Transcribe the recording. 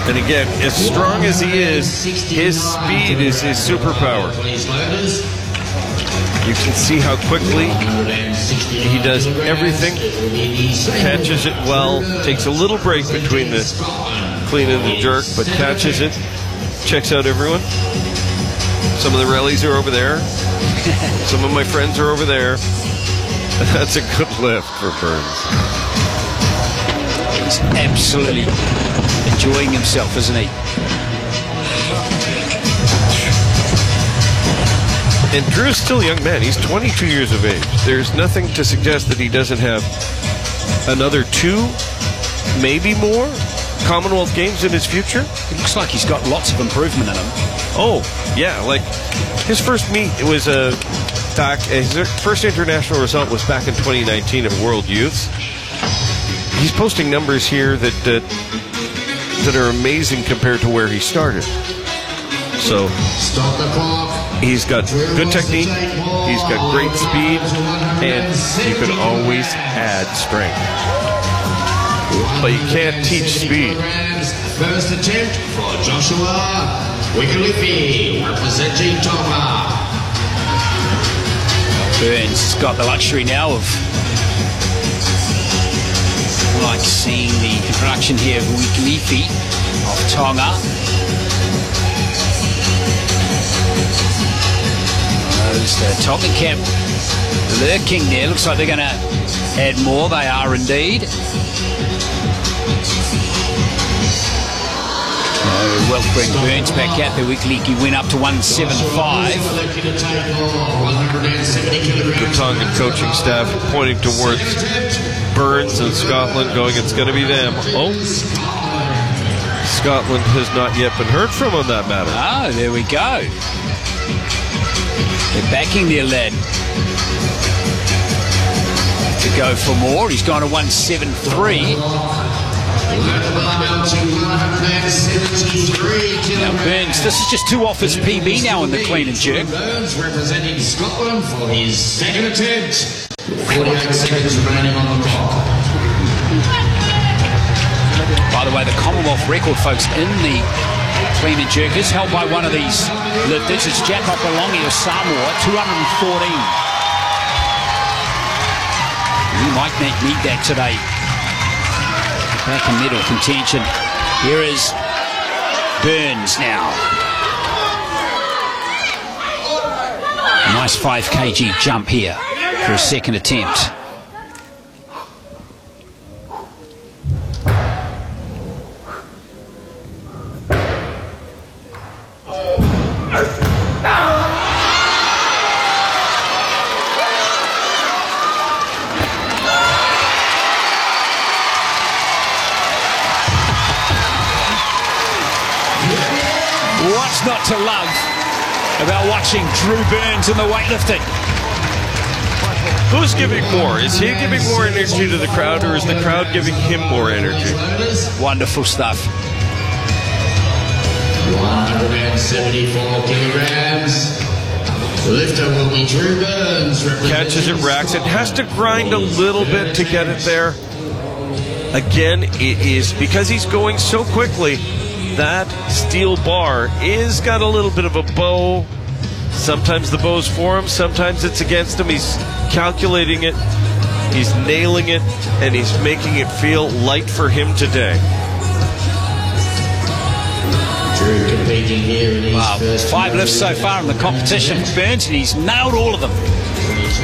And again, as strong as he is, his speed is his superpower. You can see how quickly he does everything, catches it well, takes a little break between the clean and the jerk, but catches it, checks out everyone. Some of the rallies are over there. Some of my friends are over there. That's a good lift for Burns. He's absolutely enjoying himself, isn't he? And Drew's still a young man. He's 22 years of age. There's nothing to suggest that he doesn't have another 2, maybe more, Commonwealth Games in his future. It looks like he's got lots of improvement in him. Oh, yeah. Like, his first meet, it was his first international result was back in 2019 at World Youths. He's posting numbers here that are amazing compared to where he started. So he's got good technique, he's got great speed, and you can always add strength. But you can't teach speed. First attempt for Joshua Wikilifi, representing Tonga. Burns has got the luxury now of seeing the introduction here of Wikilifi of Tonga. There's the Tongan camp lurking there. Looks like they're going to add more. They are indeed. Well, bring Burns back out there. Wikilifi went up to 175. The Tongan coaching staff pointing towards Burns and Scotland, going, it's going to be them. Oh, Scotland has not yet been heard from on that matter. Oh, there we go. They're backing their lad to go for more. He's gone to 173. Now Burns, this is just 2 off his PB now in the clean and jerk. Burns representing Scotland for his second attempt. 48 seconds remaining on the clock. By the way, the Commonwealth record, folks, in the clean and jerk is held by one of these lifters. It's Jack Opolongi of Samoa, 214. You might need that today. Back in middle contention. Here is Burns now. Nice 5 kg jump here for a second attempt. What's not to love about watching Drew Burns in the weightlifting? Who's giving more? Is he giving more energy to the crowd, or is the crowd giving him more energy? Wonderful stuff. 174 kilograms. Lifter will be Drew Burns. Catches it, racks it, has to grind a little bit to get it there. Again, it is because he's going so quickly. That steel bar is got a little bit of a bow. Sometimes the bow's for him, sometimes it's against him. He's calculating it, he's nailing it, and he's making it feel light for him today. Drew competing here in his Wow, 5 lifts so far in the competition for Burns, and he's nailed all of them.